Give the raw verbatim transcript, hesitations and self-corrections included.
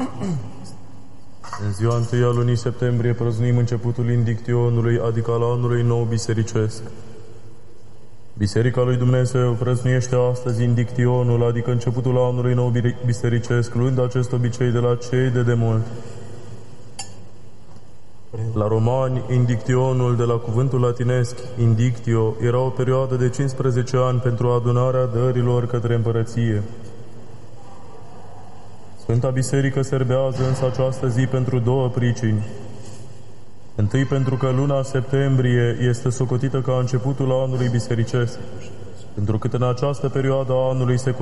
În ziua întâi a lunii septembrie prăznuim începutul indictionului, adică al anului nou bisericesc. Biserica lui Dumnezeu prăznuiește astăzi indictionul, adică începutul anului nou bisericesc, luând acest obicei de la cei de demult. La romani, indictionul, de la cuvântul latinesc indictio, era o perioadă de cincisprezece ani pentru adunarea dărilor către împărăție. Sfânta Biserică serbează însă această zi pentru două pricini. Întâi, pentru că luna septembrie este socotită ca începutul anului bisericesc, pentru cât în această perioadă a anului se